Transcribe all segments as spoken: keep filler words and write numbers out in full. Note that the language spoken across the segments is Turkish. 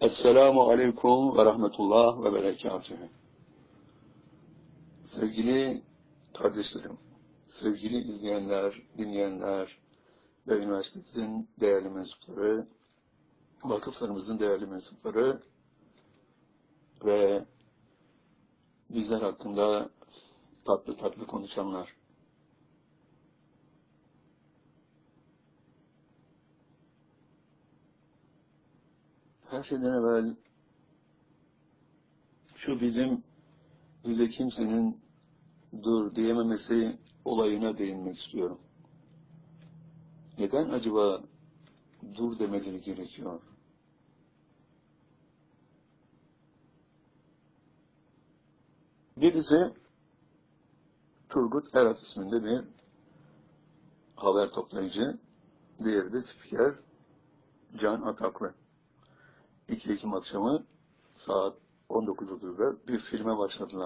Esselamu Aleyküm ve Rahmetullah ve Berekatühü. Sevgili kardeşlerim, sevgili izleyenler, dinleyenler ve üniversitemizin değerli mensupları, vakıflarımızın değerli mensupları ve bizler hakkında tatlı tatlı konuşanlar. Her şeyden evvel şu bizim bize kimsenin dur diyememesi olayına değinmek istiyorum. Neden acaba dur demeleri gerekiyor? Birisi Turgut Erat isminde bir haber toplayıcı, diğeri de spiker Can Ataklı. iki Ekim akşamı saat on dokuz otuzda bir filme başladılar.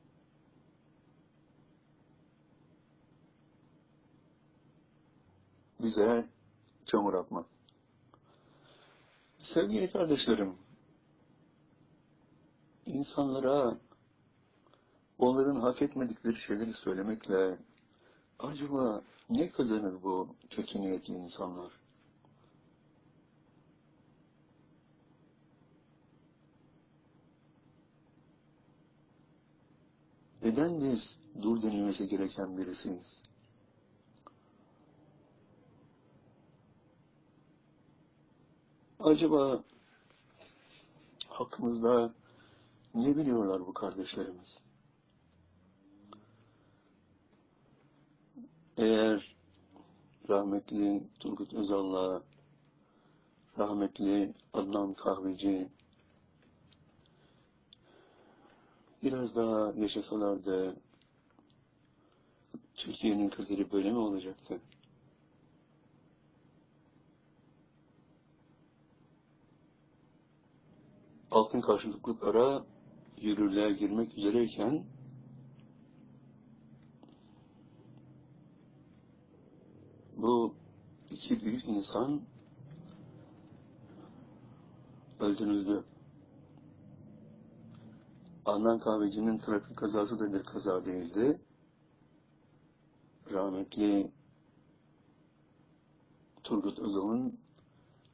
Bize çamur atmak. Sevgili kardeşlerim, insanlara onların hak etmedikleri şeyleri söylemekle acaba ne kazanır bu kötü niyetli insanlar? Neden biz dur denilmesi gereken birisiyiz? Acaba hakkımızda ne biliyorlar bu kardeşlerimiz? Eğer rahmetli Turgut Özal'la rahmetli Adnan Kahveci biraz daha yaşasalardı Türkiye'nin kaderi böyle mi olacaktı? Altın karşılıklıklara yürürlüğe girmek üzereyken bu iki büyük insan öldürüldü. Adnan Kahveci'nin trafik kazası da bir kaza değildi. Rahmetli Turgut Özal'ın